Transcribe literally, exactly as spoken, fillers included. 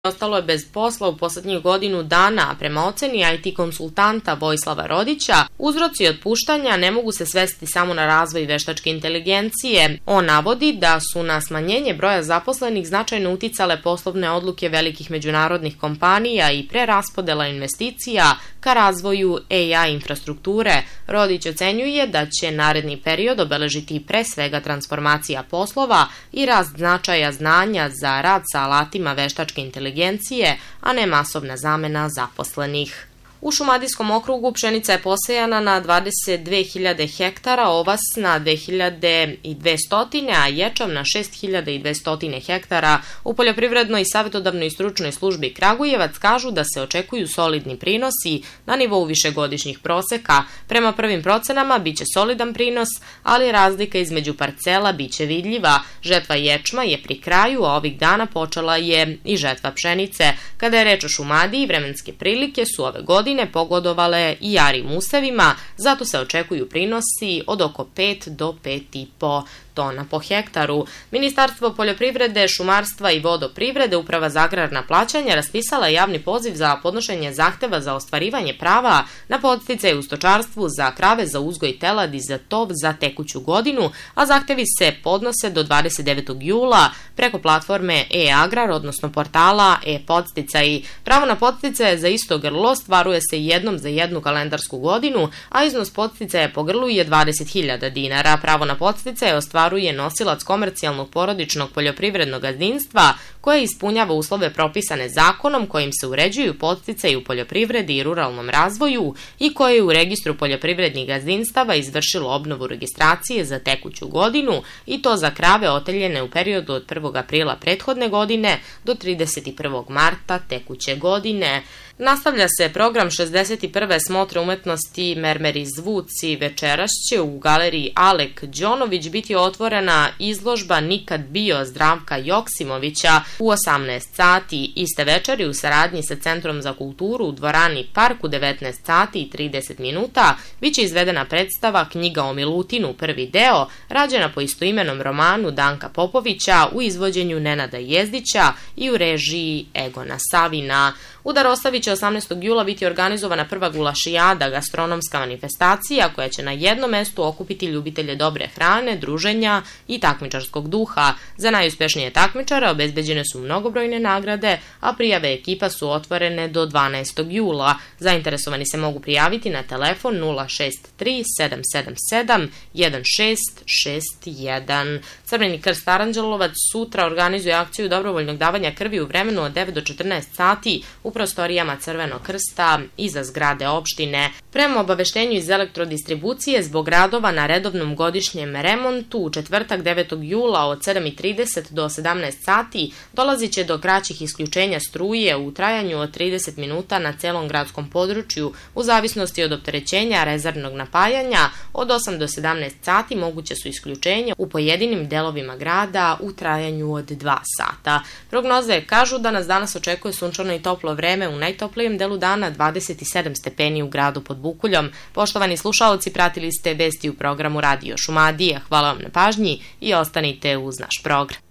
ostalo je bez posla u poslednjih godinu dana, a prema oceni I T konsultanta Vojislava Rodića, uzroci otpuštanja ne mogu se svesti samo na razvoj veštačke inteligencije. On navodi da su na smanjenje broja zaposlenih značajno uticale poslovne odluke velikih međunarodnih kompanija i preraspodela investicija ka razvoju A I infrastrukture. Rodić ocenjuje da će naredni period obeležiti pre svega transformacija poslova i rast značaja znanja za rad sa alatima veštačke inteligencije, a ne masovna zamena zaposlenih. U Šumadijskom okrugu pšenica je posejana na dvadeset dve hiljade hektara, ovas na dve hiljade dvesta, a ječam na šest hiljada dvesta hektara. U Poljoprivrednoj savjetodavnoj i stručnoj službi Kragujevac kažu da se očekuju solidni prinosi na nivou višegodišnjih proseka. Prema prvim procenama biće solidan prinos, ali razlika između parcela biće vidljiva. Žetva ječma je pri kraju, a ovih dana počela je i žetva pšenice. Kada je reč o Šumadiji, vremenske prilike su ove godine pogodovale i jarim usevima, zato se očekuju prinosi od oko pet do pet i po tona po hektaru. Ministarstvo poljoprivrede, šumarstva i vodoprivrede, Uprava za agrarna plaćanja, raspisala je javni poziv za podnošenje zahteva za ostvarivanje prava na podsticaje u stočarstvu za krave za uzgoj teladi za tov za tekuću godinu, a zahtevi se podnose do dvadeset devetog jula preko platforme e-agrar, odnosno portala e-podsticaji. Pravo na podsticaje za isto grlo stvaruje se jednom za jednu kalendarsku godinu, a iznos podsticaja po grlu je dvadeset hiljada dinara. Pravo na podsticaje ostvaruje je nosilac komercijalnog porodičnog poljoprivrednog gazdinstva koje ispunjava uslove propisane zakonom kojim se uređuju podsticaji u poljoprivredi i ruralnom razvoju i koje je u registru poljoprivrednih gazdinstava izvršilo obnovu registracije za tekuću godinu i to za krave oteljene u periodu od prvog aprila prethodne godine do trideset prvog marta tekuće godine. Nastavlja se program šezdeset prve smotre umetnosti Mermeri zvuci. Večeras će u galeriji Alek Đonović biti otvorena izložba Nikad bio Zdravka Joksimovića u osamnaest sati. Iste večeri u saradnji sa Centrom za kulturu u dvorani Park u devetnaest sati i trideset minuta biće izvedena predstava Knjiga o Milutinu, prvi deo, rađena po istoimenom romanu Danka Popovića u izvođenju Nenada Jezdića i u režiji Egona Savina. U Darostavi će osamnaestog jula biti organizovana prva gulašijada, gastronomska manifestacija koja će na jednom mestu okupiti ljubitelje dobre hrane, druženja i takmičarskog duha. Za najuspešnije takmičara obezbeđene su mnogobrojne nagrade, a prijave ekipa su otvorene do dvanaestog jula. Zainteresovani se mogu prijaviti na telefon nula šest tri sedam sedam sedam jedan šest šest jedan. Crveni krst Aranđelovac sutra organizuje akciju dobrovoljnog davanja krvi u vremenu od devet do četrnaest sati u prostorijama Crvenog krsta iza zgrade opštine. Prema obaveštenju iz elektrodistribucije, zbog radova na redovnom godišnjem remontu u četvrtak devetog jula od sedam i trideset do sedamnaest sati dolazit će do kraćih isključenja struje u trajanju od trideset minuta na celom gradskom području u zavisnosti od opterećenja rezervnog napajanja. Od osam do sedamnaest sati moguće su isključenja u pojedinim delovima grada u trajanju od dva sata. Prognoze kažu da nas danas očekuje sunčano i toplo vreme, u najtoplijem delu dana dvadeset sedam stepeni u gradu pod Bukuljom. Poštovani slušaoci, pratili ste vesti u programu Radio Šumadija. Hvala vam na pažnji i ostanite uz naš program.